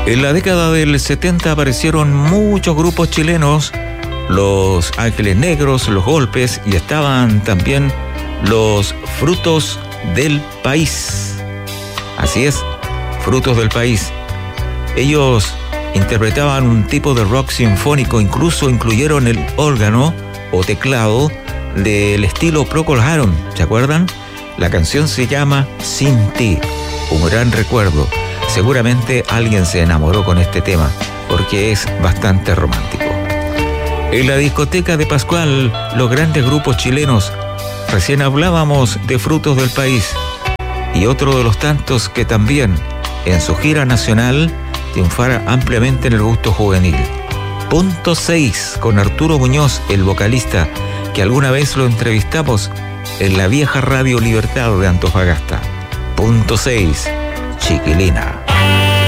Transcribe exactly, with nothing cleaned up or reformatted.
En la década del setenta aparecieron muchos grupos chilenos, los Ángeles Negros, los Golpes, y estaban también los Frutos del País. Así es, Frutos del País. Ellos interpretaban un tipo de rock sinfónico, incluso incluyeron el órgano o teclado del estilo Procol Harum, ¿se acuerdan? La canción se llama Sin Ti, un gran recuerdo. Seguramente alguien se enamoró con este tema, porque es bastante romántico. En la discoteca de Pascual, los grandes grupos chilenos. Recién hablábamos de Frutos del País, y otro de los tantos que también, en su gira nacional, triunfara ampliamente en el gusto juvenil. Punto seis, con Arturo Muñoz, el vocalista, que alguna vez lo entrevistamos en la vieja Radio Libertad de Antofagasta. Punto seis, Chiquilina.